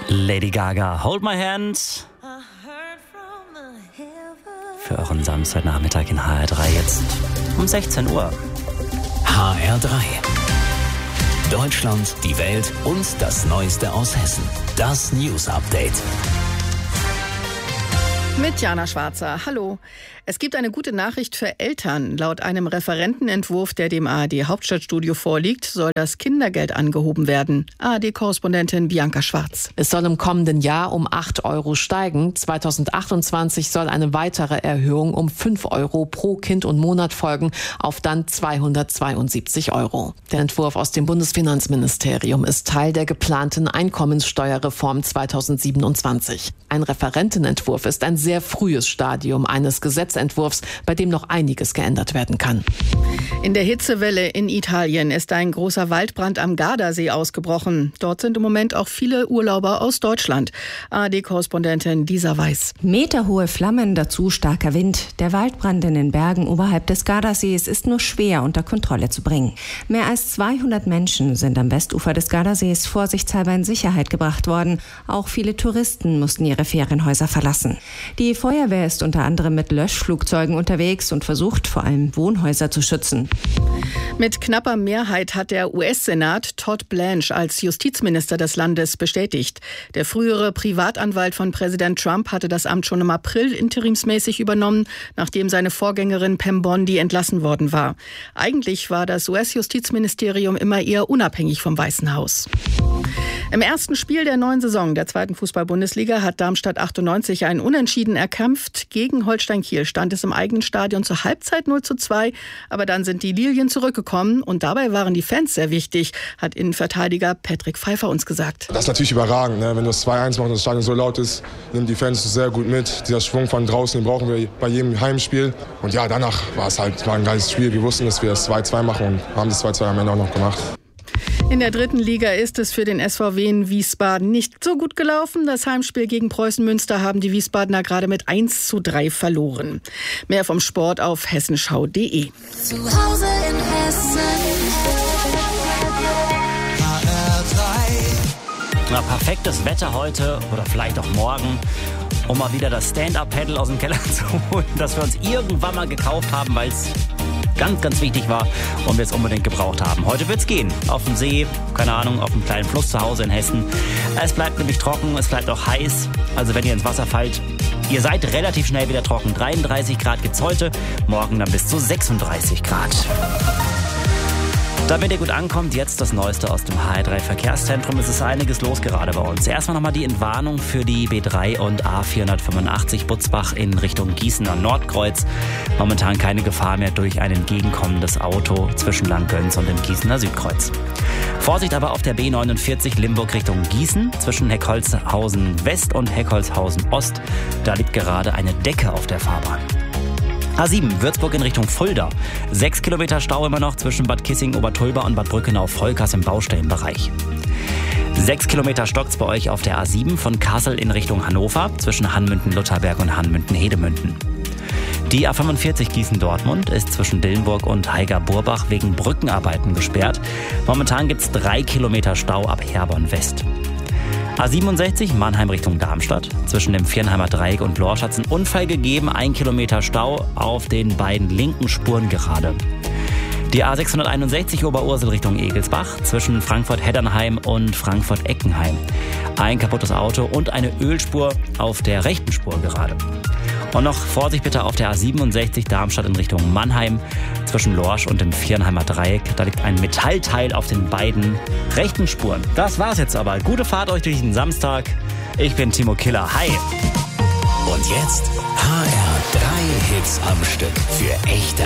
Lady Gaga, Hold My Hand. Für euren Samstagnachmittag in HR3 jetzt um 16 Uhr. HR3. Deutschland, die Welt und das Neueste aus Hessen. Das News Update. Mit Jana Schwarzer. Hallo. Es gibt eine gute Nachricht für Eltern. Laut einem Referentenentwurf, der dem ARD-Hauptstadtstudio vorliegt, soll das Kindergeld angehoben werden. ARD-Korrespondentin Bianca Schwarz. Es soll im kommenden Jahr um 8 Euro steigen. 2028 soll eine weitere Erhöhung um 5 Euro pro Kind und Monat folgen, auf dann 272 Euro. Der Entwurf aus dem Bundesfinanzministerium ist Teil der geplanten Einkommenssteuerreform 2027. Ein Referentenentwurf ist ein sehr frühes Stadium eines Gesetzentwurfs, bei dem noch einiges geändert werden kann. In der Hitzewelle in Italien ist ein großer Waldbrand am Gardasee ausgebrochen. Dort sind im Moment auch viele Urlauber aus Deutschland. ARD-Korrespondentin Lisa Weiß. Meterhohe Flammen, dazu starker Wind. Der Waldbrand in den Bergen oberhalb des Gardasees ist nur schwer unter Kontrolle zu bringen. Mehr als 200 Menschen sind am Westufer des Gardasees vorsichtshalber in Sicherheit gebracht worden. Auch viele Touristen mussten ihre Ferienhäuser verlassen. Die Feuerwehr ist unter anderem mit Löschflugzeugen unterwegs und versucht vor allem Wohnhäuser zu schützen. Mit knapper Mehrheit hat der US-Senat Todd Blanche als Justizminister des Landes bestätigt. Der frühere Privatanwalt von Präsident Trump hatte das Amt schon im April interimsmäßig übernommen, nachdem seine Vorgängerin Pam Bondi entlassen worden war. Eigentlich war das US-Justizministerium immer eher unabhängig vom Weißen Haus. Im ersten Spiel der neuen Saison der zweiten Fußball-Bundesliga hat Darmstadt 98 ein Unentschieden erkämpft. Gegen Holstein Kiel stand es im eigenen Stadion zur Halbzeit 0:2. Aber dann sind die Lilien zurückgekommen und dabei waren die Fans sehr wichtig, hat Innenverteidiger Patrick Pfeiffer uns gesagt. Das ist natürlich überragend, ne? Wenn du das 2-1 machst und das Stadion so laut ist, nehmen die Fans sehr gut mit. Dieser Schwung von draußen, den brauchen wir bei jedem Heimspiel. Und ja, danach war ein geiles Spiel. Wir wussten, dass wir das 2-2 machen und haben das 2-2 am Ende auch noch gemacht. In der dritten Liga ist es für den SVW in Wiesbaden nicht so gut gelaufen. Das Heimspiel gegen Preußen Münster haben die Wiesbadener gerade mit 1:3 verloren. Mehr vom Sport auf hessenschau.de. Zu Hause in Hessen. Na, perfektes Wetter heute oder vielleicht auch morgen, um mal wieder das Stand-Up-Paddle aus dem Keller zu holen, das wir uns irgendwann mal gekauft haben, weil es ganz, ganz wichtig war und wir es unbedingt gebraucht haben. Heute wird's gehen. Auf dem See, keine Ahnung, auf einem kleinen Fluss zu Hause in Hessen. Es bleibt nämlich trocken, es bleibt auch heiß. Also wenn ihr ins Wasser fallt, ihr seid relativ schnell wieder trocken. 33 Grad gibt's heute, morgen dann bis zu 36 Grad. Damit ihr gut ankommt, jetzt das Neueste aus dem HR3 Verkehrszentrum. Es ist einiges los gerade bei uns. Erstmal nochmal die Entwarnung für die B3 und A485 Butzbach in Richtung Gießen am Nordkreuz. Momentan keine Gefahr mehr durch ein entgegenkommendes Auto zwischen Langgöns und dem Gießener Südkreuz. Vorsicht aber auf der B49 Limburg Richtung Gießen zwischen Heckholzhausen West und Heckholzhausen Ost. Da liegt gerade eine Decke auf der Fahrbahn. A7 Würzburg in Richtung Fulda. 6 Kilometer Stau immer noch zwischen Bad Kissing-Obertulba und Bad Brückenau-Volkers im Baustellenbereich. 6 Kilometer stockt's bei euch auf der A7 von Kassel in Richtung Hannover zwischen Hanmünden-Lutherberg und Hanmünden-Hedemünden. Die A45 Gießen-Dortmund ist zwischen Dillenburg und Haiger-Burbach wegen Brückenarbeiten gesperrt. Momentan gibt's 3 Kilometer Stau ab Herborn West. A67 Mannheim Richtung Darmstadt. Zwischen dem Viernheimer Dreieck und Lorsch hat's einen Unfall gegeben. 1 Kilometer Stau auf den beiden linken Spuren gerade. Die A661 Oberursel Richtung Egelsbach. Zwischen Frankfurt-Heddernheim und Frankfurt-Eckenheim. Ein kaputtes Auto und eine Ölspur auf der rechten Spur gerade. Und noch Vorsicht bitte auf der A67 Darmstadt in Richtung Mannheim. Zwischen Lorsch und dem Viernheimer Dreieck. Da liegt ein Metallteil auf den beiden rechten Spuren. Das war's jetzt aber. Gute Fahrt euch durch den Samstag. Ich bin Timo Killer. Hi. Und jetzt HR3 Hits am Stück für echte